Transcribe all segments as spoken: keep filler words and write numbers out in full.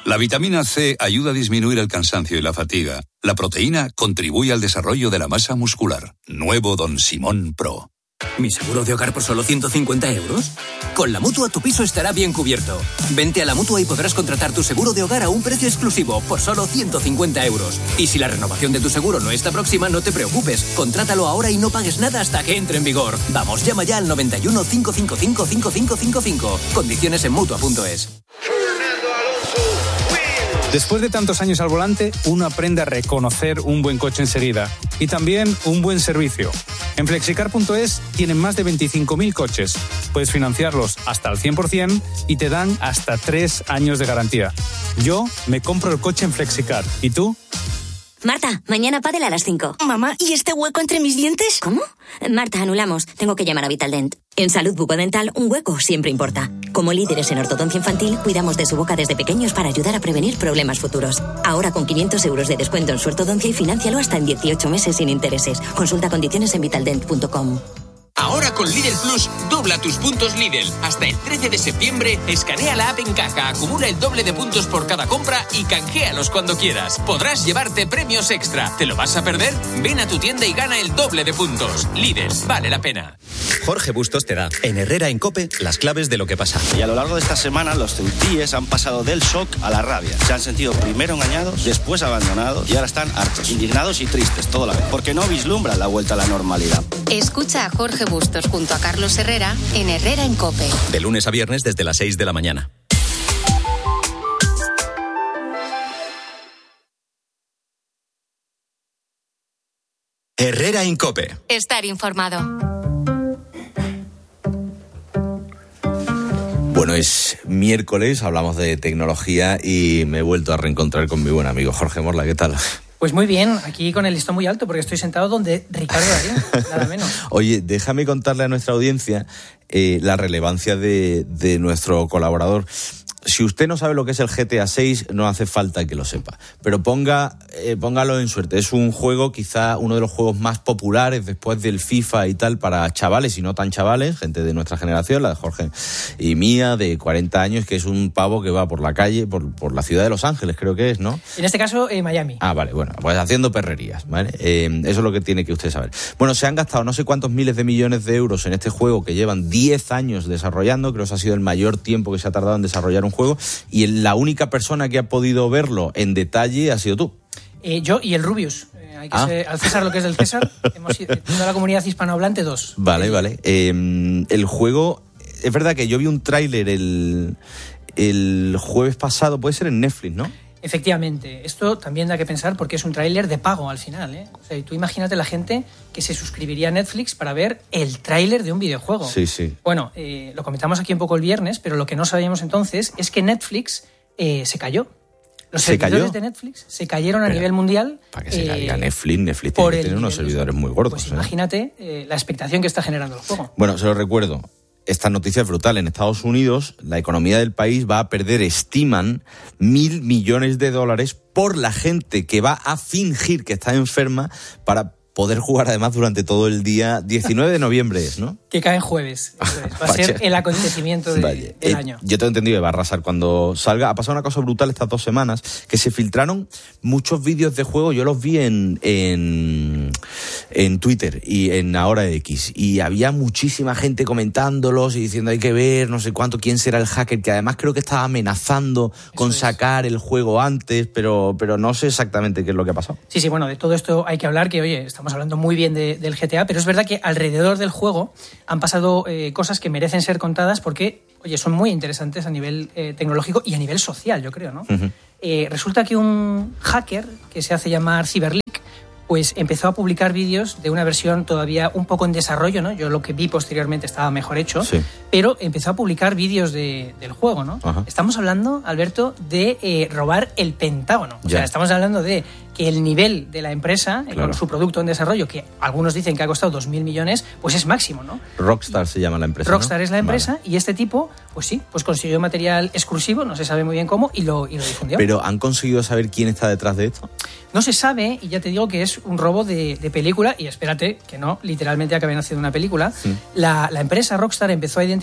La vitamina C ayuda a disminuir el cansancio y la fatiga. La proteína contribuye al desarrollo de la masa muscular. Nuevo Don Simón Pro. ¿Mi seguro de hogar por solo ciento cincuenta euros? Con la Mutua tu piso estará bien cubierto. Vente a la Mutua y podrás contratar tu seguro de hogar a un precio exclusivo por solo ciento cincuenta euros. Y si la renovación de tu seguro no está próxima, no te preocupes. Contrátalo ahora y no pagues nada hasta que entre en vigor. Vamos, llama ya al noventa y uno, cinco cinco cinco, cinco cinco cinco cinco. Condiciones en Mutua punto es. Después de tantos años al volante, uno aprende a reconocer un buen coche enseguida y también un buen servicio. En flexicar punto es tienen más de veinticinco mil coches. Puedes financiarlos hasta el cien por ciento y te dan hasta tres años de garantía. Yo me compro el coche en Flexicar. ¿Y tú? Marta, mañana pádel a las cinco. Mamá, ¿y este hueco entre mis dientes? ¿Cómo? Marta, anulamos. Tengo que llamar a Vitaldent. En salud bucodental, un hueco siempre importa. Como líderes en ortodoncia infantil, cuidamos de su boca desde pequeños para ayudar a prevenir problemas futuros. Ahora con quinientos euros de descuento en su ortodoncia y financialo hasta en dieciocho meses sin intereses. Consulta condiciones en vitaldent punto com. Ahora con Lidl Plus, dobla tus puntos Lidl. Hasta el trece de septiembre, escanea la app en caja, acumula el doble de puntos por cada compra y canjealos cuando quieras. Podrás llevarte premios extra. ¿Te lo vas a perder? Ven a tu tienda y gana el doble de puntos. Lidl, vale la pena. Jorge Bustos te da, en Herrera en COPE, las claves de lo que pasa. Y a lo largo de esta semana, los ceutíes han pasado del shock a la rabia. Se han sentido primero engañados, después abandonados y ahora están hartos, indignados y tristes, todo la vez. Porque no vislumbran la vuelta a la normalidad. Escucha a Jorge Bustos junto a Carlos Herrera en Herrera en COPE. De lunes a viernes desde las seis de la mañana. Herrera en COPE. Estar informado. Bueno, es miércoles, hablamos de tecnología y me he vuelto a reencontrar con mi buen amigo Jorge Morla. ¿Qué tal? Pues muy bien, aquí con el listón muy alto porque estoy sentado donde Ricardo Darín, nada menos. Oye, déjame contarle a nuestra audiencia eh, la relevancia de, de nuestro colaborador. Si usted no sabe lo que es el G T A seis, no hace falta que lo sepa. Pero ponga, eh, póngalo en suerte. Es un juego, quizá uno de los juegos más populares después del FIFA y tal, para chavales y no tan chavales, gente de nuestra generación, la de Jorge y mía, de cuarenta años, que es un pavo que va por la calle, por, por la ciudad de Los Ángeles, creo que es, ¿no? En este caso, eh, Miami. Ah, vale, bueno, pues haciendo perrerías, ¿vale? Eh, eso es lo que tiene que usted saber. Bueno, se han gastado no sé cuántos miles de millones de euros en este juego que llevan diez años desarrollando, creo que ha sido el mayor tiempo que se ha tardado en desarrollar un juego, y la única persona que ha podido verlo en detalle ha sido tú. Eh, yo y el Rubius. Eh, hay que ah. ser, al César lo que es del César. Hemos ido a la comunidad hispanohablante dos. Vale, vale. Eh, el juego, es verdad que yo vi un tráiler el, el jueves pasado, puede ser en Netflix, ¿no? Efectivamente, esto también da que pensar porque es un tráiler de pago al final, ¿eh? O sea, tú imagínate la gente que se suscribiría a Netflix para ver el tráiler de un videojuego. Sí, sí. Bueno, eh, lo comentamos aquí un poco el viernes, pero lo que no sabíamos entonces es que Netflix eh, se cayó. Los ¿Se servidores cayó? de Netflix se cayeron a pero, nivel mundial. Para que se eh, caiga Netflix, Netflix tiene que tener unos servidores muy gordos. Pues ¿eh? imagínate eh, la expectación que está generando el juego. Bueno, se lo recuerdo. Esta noticia es brutal. En Estados Unidos, la economía del país va a perder, estiman, mil millones de dólares por la gente que va a fingir que está enferma para poder jugar además durante todo el día. diecinueve de noviembre es, ¿no? Que cae en jueves. Va a ser el acontecimiento de, Vale. del eh, año. Yo tengo entendido que va a arrasar cuando salga. Ha pasado una cosa brutal estas dos semanas, que se filtraron muchos vídeos de juego. Yo los vi en, en, en Twitter y en Ahora X. Y había muchísima gente comentándolos y diciendo hay que ver, no sé cuánto, quién será el hacker, que además creo que estaba amenazando Eso con es. sacar el juego antes, pero, pero no sé exactamente qué es lo que ha pasado. Sí, sí, bueno, de todo esto hay que hablar, que oye, estamos hablando muy bien de, del G T A, pero es verdad que alrededor del juego han pasado eh, cosas que merecen ser contadas porque, oye, son muy interesantes a nivel eh, tecnológico y a nivel social, yo creo, ¿no? Uh-huh. Eh, resulta que un hacker que se hace llamar Cyberleak, pues empezó a publicar vídeos de una versión todavía un poco en desarrollo, ¿no? Yo lo que vi posteriormente estaba mejor hecho, sí. pero empezó a publicar vídeos de, del juego, ¿no? Uh-huh. Estamos hablando, Alberto, de eh, robar el Pentágono. O ya. sea, estamos hablando de que el nivel de la empresa, claro. con su producto en desarrollo, que algunos dicen que ha costado dos mil millones, pues es máximo, ¿no? Rockstar se llama la empresa, Rockstar ¿no? es la empresa, vale. y este tipo, pues sí, pues consiguió material exclusivo, no se sabe muy bien cómo, y lo, y lo difundió. ¿Pero han conseguido saber quién está detrás de esto? No se sabe, y ya te digo que es un robo de, de película, y espérate que no, literalmente acaben haciendo una película. Sí. La, la empresa Rockstar empezó a identificar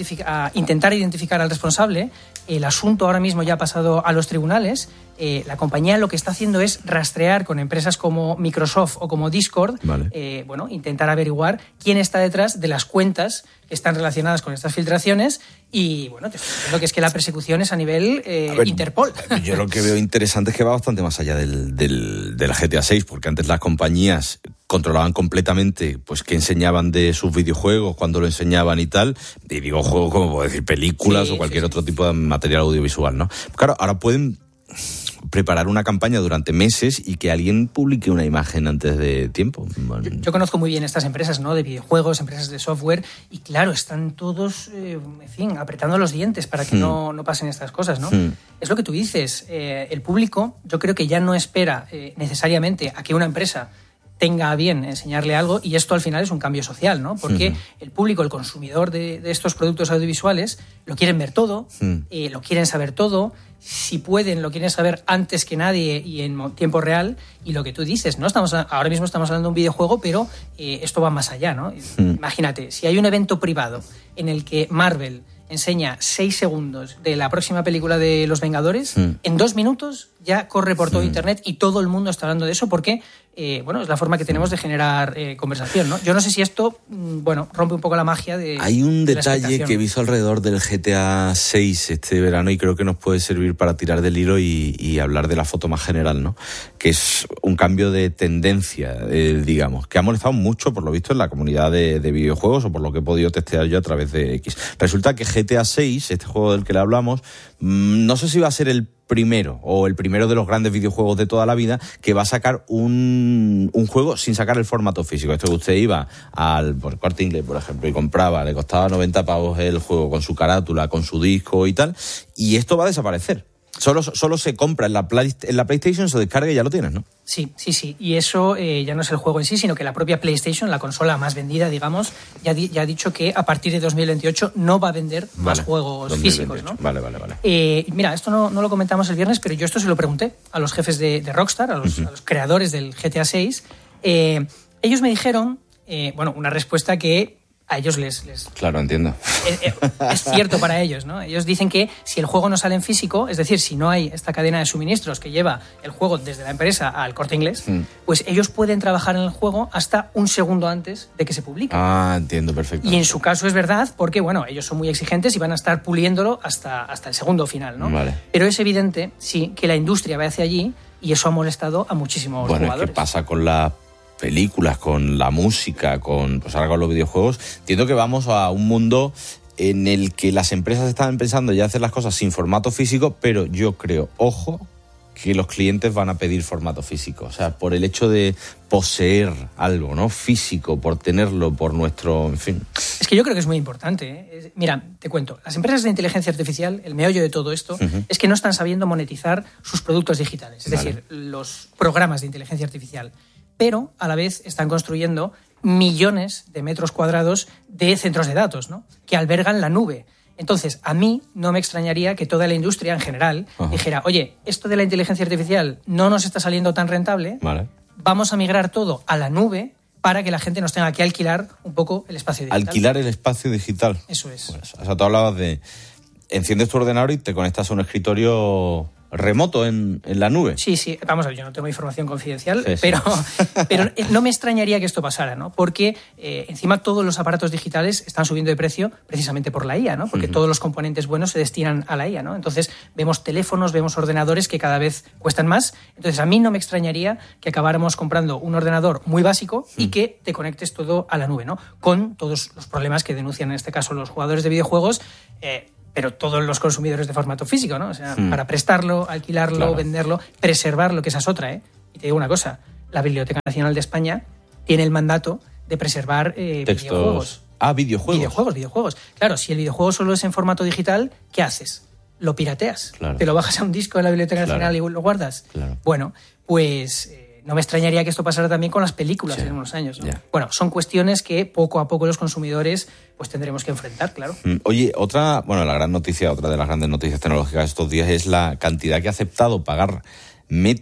identific- a intentar identificar al responsable. El asunto ahora mismo ya ha pasado a los tribunales. Eh, la compañía lo que está haciendo es rastrear con empresas como Microsoft o como Discord, vale. eh, bueno, intentar averiguar quién está detrás de las cuentas que están relacionadas con estas filtraciones. Y bueno, te estoy diciendo que es que la persecución es a nivel eh, a ver, Interpol. Yo lo que veo interesante es que va bastante más allá del, del, del G T A seis, porque antes las compañías controlaban completamente pues qué enseñaban de sus videojuegos, cuándo lo enseñaban y tal, y digo juegos como puedo decir películas sí, o cualquier sí, otro tipo de material audiovisual, ¿no? Claro, ahora pueden preparar una campaña durante meses y que alguien publique una imagen antes de tiempo. Bueno. Yo, yo conozco muy bien estas empresas, ¿no? De videojuegos, empresas de software, y claro, están todos, eh, en fin, apretando los dientes para que hmm. no, no pasen estas cosas, ¿no? Hmm. Es lo que tú dices, eh, el público yo creo que ya no espera eh, necesariamente a que una empresa tenga a bien enseñarle algo, y esto al final es un cambio social, ¿no? Porque uh-huh. el público, el consumidor de, de estos productos audiovisuales, lo quieren ver todo, uh-huh. eh, lo quieren saber todo, si pueden lo quieren saber antes que nadie y en tiempo real, y lo que tú dices, ¿no? Estamos ahora mismo estamos hablando de un videojuego, pero eh, esto va más allá, ¿no? Uh-huh. Imagínate, si hay un evento privado en el que Marvel enseña seis segundos de la próxima película de Los Vengadores, mm. en dos minutos ya corre por todo mm. Internet y todo el mundo está hablando de eso porque, eh, bueno, es la forma que tenemos de generar eh, conversación, ¿no? Yo no sé si esto, mm, bueno, rompe un poco la magia de Hay un de detalle que he visto alrededor del G T A seis este verano y creo que nos puede servir para tirar del hilo y, y hablar de la foto más general, ¿no? Que es un cambio de tendencia, eh, digamos, que ha molestado mucho, por lo visto, en la comunidad de, de videojuegos, o por lo que he podido testear yo a través de X. Resulta que G T A seis, este juego del que le hablamos, no sé si va a ser el primero o el primero de los grandes videojuegos de toda la vida que va a sacar un, un juego sin sacar el formato físico. Esto que usted iba al por Corte Inglés, por ejemplo, y compraba, le costaba noventa pavos el juego con su carátula, con su disco y tal, y esto va a desaparecer. Solo, solo se compra en la, Play, en la PlayStation, se descarga y ya lo tienes, ¿no? Sí, sí, sí. Y eso eh, ya no es el juego en sí, sino que la propia PlayStation, la consola más vendida, digamos, ya, di, ya ha dicho que a partir de dos mil veintiocho no va a vender vale, más juegos dos mil veintiocho. Físicos, ¿no? Vale, vale, vale. Eh, mira, esto no, no lo comentamos el viernes, pero yo esto se lo pregunté a los jefes de, de Rockstar, a los, uh-huh. a los creadores del G T A seis. Eh, ellos me dijeron, eh, bueno, una respuesta que a ellos les... les claro, entiendo. Es, es cierto para ellos, ¿no? Ellos dicen que si el juego no sale en físico, es decir, si no hay esta cadena de suministros que lleva el juego desde la empresa al Corte Inglés, mm. pues ellos pueden trabajar en el juego hasta un segundo antes de que se publique. Ah, entiendo, perfecto. Y en su caso es verdad, porque, bueno, ellos son muy exigentes y van a estar puliéndolo hasta, hasta el segundo final, ¿no? Vale. Pero es evidente, sí, que la industria va hacia allí y eso ha molestado a muchísimos bueno, jugadores. ¿Qué pasa con la películas, con la música, con pues ahora con los videojuegos? Entiendo que vamos a un mundo en el que las empresas están pensando ya hacer las cosas sin formato físico, pero yo creo, ojo, que los clientes van a pedir formato físico. O sea, por el hecho de poseer algo, ¿no? Físico, por tenerlo, por nuestro, en fin. Es que yo creo que es muy importante, ¿eh? Mira, te cuento, las empresas de inteligencia artificial, el meollo de todo esto, uh-huh. es que no están sabiendo monetizar sus productos digitales, es vale. decir, los programas de inteligencia artificial. Pero a la vez están construyendo millones de metros cuadrados de centros de datos, ¿no? Que albergan la nube. Entonces, a mí no me extrañaría que toda la industria en general uh-huh. dijera, oye, esto de la inteligencia artificial no nos está saliendo tan rentable, vale. vamos a migrar todo a la nube para que la gente nos tenga que alquilar un poco el espacio digital. Alquilar el espacio digital. Eso es. Pues, o sea, tú hablabas de... Enciendes tu ordenador y te conectas a un escritorio remoto en, en la nube. Sí, sí. Vamos a ver, yo no tengo información confidencial, sí, sí. pero, pero no me extrañaría que esto pasara, ¿no? Porque eh, encima todos los aparatos digitales están subiendo de precio precisamente por la I A, ¿no? Porque uh-huh. todos los componentes buenos se destinan a la I A, ¿no? Entonces vemos teléfonos, vemos ordenadores que cada vez cuestan más. Entonces a mí no me extrañaría que acabáramos comprando un ordenador muy básico uh-huh. y que te conectes todo a la nube, ¿no? Con todos los problemas que denuncian en este caso los jugadores de videojuegos, eh, pero todos los consumidores de formato físico, ¿no? O sea, hmm. para prestarlo, alquilarlo, claro. venderlo, preservarlo, que esa es otra, ¿eh? Y te digo una cosa, la Biblioteca Nacional de España tiene el mandato de preservar eh, Textos. videojuegos. Ah, videojuegos. Videojuegos, videojuegos. Claro, si el videojuego solo es en formato digital, ¿qué haces? Lo pirateas. Claro. Te lo bajas a un disco de la Biblioteca claro. Nacional y lo guardas. Claro. Bueno, pues... Eh, no me extrañaría que esto pasara también con las películas sí. en unos años, ¿no? Yeah. Bueno, son cuestiones que poco a poco los consumidores pues tendremos que enfrentar, claro. Oye, otra, bueno, la gran noticia, otra de las grandes noticias tecnológicas de estos días es la cantidad que ha aceptado pagar Meta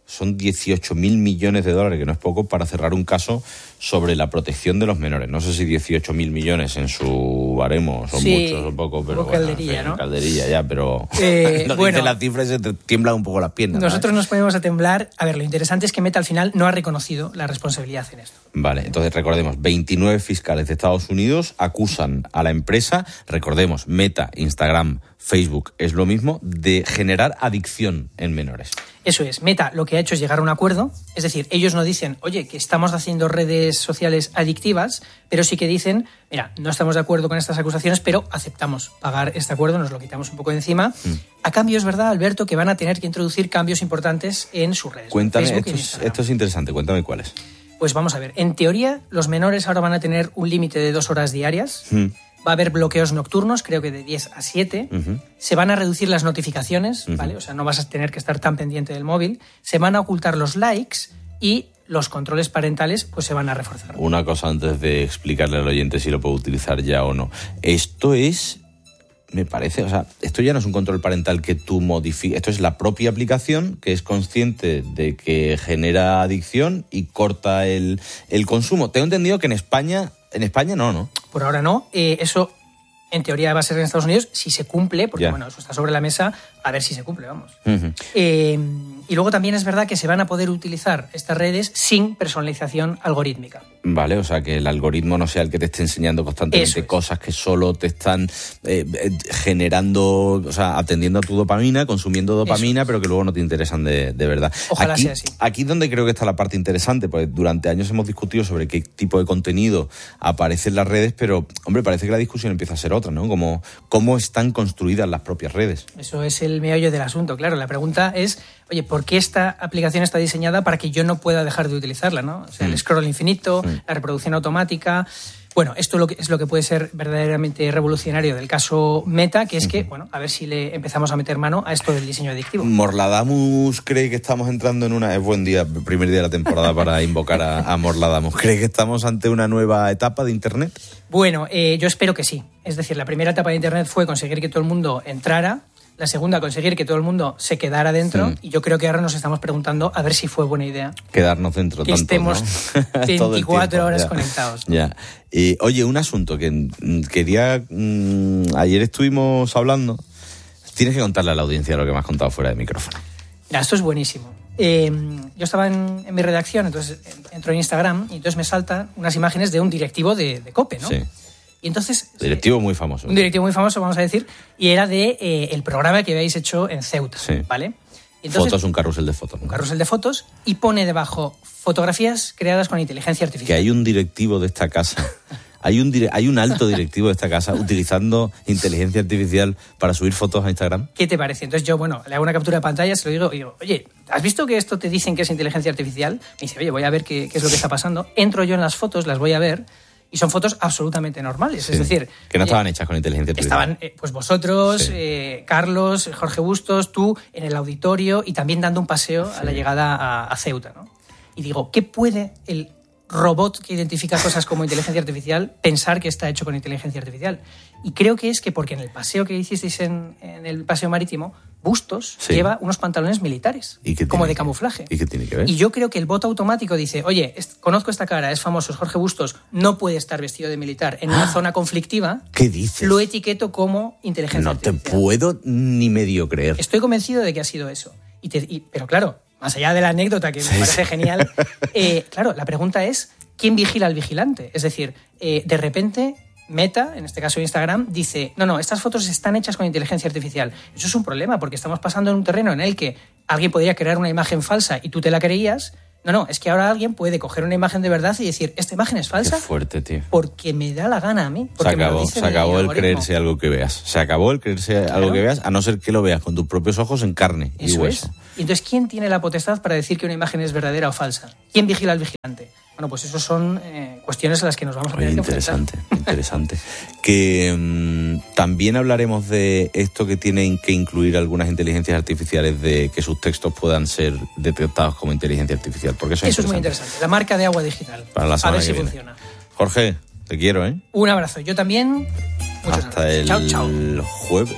son dieciocho mil millones de dólares, que no es poco, para cerrar un caso sobre la protección de los menores. No sé si dieciocho mil millones en su baremo son sí, muchos o poco, pero poco bueno, calderilla, en fin, ¿no? calderilla ya, pero eh, no bueno, dice las cifras y se te tiemblan un poco las piernas. Nosotros ¿sabes? nos ponemos a temblar. A ver, lo interesante es que Meta al final no ha reconocido la responsabilidad en esto. Vale, entonces recordemos, veintinueve fiscales de Estados Unidos acusan a la empresa, recordemos, Meta, Instagram, Facebook, es lo mismo, de generar adicción en menores. Eso es, Meta lo que ha hecho es llegar a un acuerdo, es decir, ellos no dicen, oye, que estamos haciendo redes sociales adictivas, pero sí que dicen, mira, no estamos de acuerdo con estas acusaciones, pero aceptamos pagar este acuerdo, nos lo quitamos un poco de encima. Mm. A cambio, es verdad, Alberto, que van a tener que introducir cambios importantes en sus redes. Cuéntame, Facebook esto, es, esto es interesante, cuéntame cuáles. Pues vamos a ver, en teoría, los menores ahora van a tener un límite de dos horas diarias. Mm. Va a haber bloqueos nocturnos, creo que de diez a siete. Uh-huh. Se van a reducir las notificaciones, uh-huh. ¿vale? O sea, no vas a tener que estar tan pendiente del móvil. Se van a ocultar los likes y los controles parentales pues se van a reforzar. Una cosa antes de explicarle al oyente si lo puedo utilizar ya o no. Esto es, me parece, o sea, esto ya no es un control parental que tú modifiques. Esto es la propia aplicación que es consciente de que genera adicción y corta el, el consumo. Tengo entendido que en España... En España no, ¿no? Por ahora no. Eh, eso, en teoría, va a ser en Estados Unidos si se cumple, porque, yeah. bueno, eso está sobre la mesa, a ver si se cumple, vamos. Uh-huh. Eh, y luego también es verdad que se van a poder utilizar estas redes sin personalización algorítmica. Vale, o sea, que el algoritmo no sea el que te esté enseñando constantemente es. cosas que solo te están eh, generando, o sea, atendiendo a tu dopamina, consumiendo dopamina, pero que luego no te interesan de, de verdad. Ojalá aquí, sea así. Aquí es donde creo que está la parte interesante, porque durante años hemos discutido sobre qué tipo de contenido aparece en las redes, pero, hombre, parece que la discusión empieza a ser otra, ¿no? Como cómo están construidas las propias redes. Eso es el meollo del asunto, claro. La pregunta es, oye, ¿por qué esta aplicación está diseñada para que yo no pueda dejar de utilizarla, ¿no? O sea, mm. el scroll infinito, mm. la reproducción automática. Bueno, esto es lo que puede ser verdaderamente revolucionario del caso Meta, que es que, bueno, a ver si le empezamos a meter mano a esto del diseño adictivo. Morladamus cree que estamos entrando en una... Es buen día, primer día de la temporada para invocar a, a Morladamus. ¿Cree que estamos ante una nueva etapa de Internet? Bueno, eh, yo espero que sí. Es decir, la primera etapa de Internet fue conseguir que todo el mundo entrara. La segunda, conseguir que todo el mundo se quedara dentro. Sí. Y yo creo que ahora nos estamos preguntando a ver si fue buena idea. Quedarnos dentro que tanto, estemos ¿no? veinticuatro horas ya, conectados. Ya. Eh, oye, un asunto que mm, quería... Mm, ayer estuvimos hablando. Tienes que contarle a la audiencia lo que me has contado fuera de micrófono. Mira, esto es buenísimo. Eh, yo estaba en, en mi redacción, entonces entro en Instagram y entonces me saltan unas imágenes de un directivo de, de COPE, ¿no? Sí. Y entonces, directivo muy famoso. Un directivo muy famoso, vamos a decir, y era de eh, el programa que habéis hecho en Ceuta, sí. ¿vale? Entonces, fotos, un carrusel de fotos. ¿no? Un carrusel de fotos y pone debajo fotografías creadas con inteligencia artificial. Que hay un directivo de esta casa, hay un dire- hay un alto directivo de esta casa utilizando inteligencia artificial para subir fotos a Instagram. ¿Qué te parece? Entonces yo, bueno, le hago una captura de pantalla, se lo digo y digo, oye, ¿has visto que esto te dicen que es inteligencia artificial? Me dice, oye, voy a ver qué, qué es lo que está pasando. Entro yo en las fotos, las voy a ver. Y son fotos absolutamente normales, sí, es decir... Que no estaban hechas con inteligencia artificial. Estaban, eh, pues vosotros, sí. eh, Carlos, Jorge Bustos, tú, en el auditorio y también dando un paseo sí. a la llegada a, a Ceuta, ¿no? Y digo, ¿qué puede el robot que identifica cosas como inteligencia artificial pensar que está hecho con inteligencia artificial? Y creo que es que porque en el paseo que hicisteis en, en el paseo marítimo, Bustos sí. lleva unos pantalones militares, ¿Y qué como de que, camuflaje. ¿Y qué tiene que ver? Y yo creo que el bot automático dice, oye, es, conozco esta cara, es famoso, es Jorge Bustos, no puede estar vestido de militar en una ah, zona conflictiva. ¿Qué dices? Lo etiqueto como inteligencia no artificial. No te puedo ni medio creer. Estoy convencido de que ha sido eso. Y te, y, pero claro, más allá de la anécdota, que sí, me parece sí. genial, eh, claro, la pregunta es, ¿quién vigila al vigilante? Es decir, eh, de repente... Meta, en este caso Instagram, dice, no, no, estas fotos están hechas con inteligencia artificial. Eso es un problema, porque estamos pasando en un terreno en el que alguien podría crear una imagen falsa y tú te la creías. No, no, es que ahora alguien puede coger una imagen de verdad y decir, esta imagen es falsa. Qué fuerte, tío. Porque me da la gana a mí. Se acabó, se acabó el creerse algo que veas. Se acabó el creerse claro. algo que veas, a no ser que lo veas con tus propios ojos en carne y Eso hueso. Es. Y entonces, ¿quién tiene la potestad para decir que una imagen es verdadera o falsa? ¿Quién vigila al vigilante? Bueno, pues eso son eh, cuestiones a las que nos vamos a tener Oye, que interesante, interesante. Que um, también hablaremos de esto que tienen que incluir algunas inteligencias artificiales de que sus textos puedan ser detectados como inteligencia artificial. Porque eso, eso es, es muy interesante. La marca de agua digital. Para la semana a ver si viene. funciona. Jorge, te quiero, ¿eh? Un abrazo. Yo también. Muchas Hasta gracias. el chao, chao. jueves.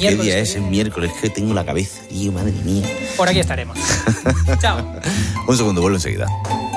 ¿Qué día es? El miércoles, que tengo la cabeza. Y madre mía. Por aquí estaremos. Chao. Un segundo, vuelvo enseguida.